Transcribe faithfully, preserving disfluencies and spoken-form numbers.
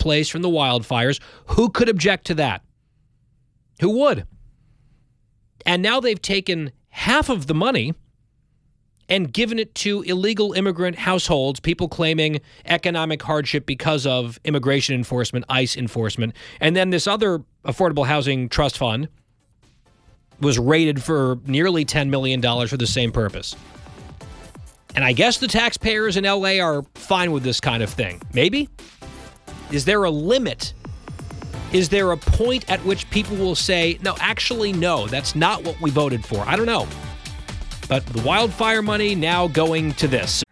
displaced from the wildfires. Who could object to that? Who would? And now they've taken half of the money and given it to illegal immigrant households, people claiming economic hardship because of immigration enforcement, ICE enforcement. And then this other affordable housing trust fund was rated for nearly ten million dollars for the same purpose. And I guess the taxpayers in L A are fine with this kind of thing. Maybe? Is there a limit? Is there a point at which people will say, no, actually, no, that's not what we voted for? I don't know. But the wildfire money now going to this.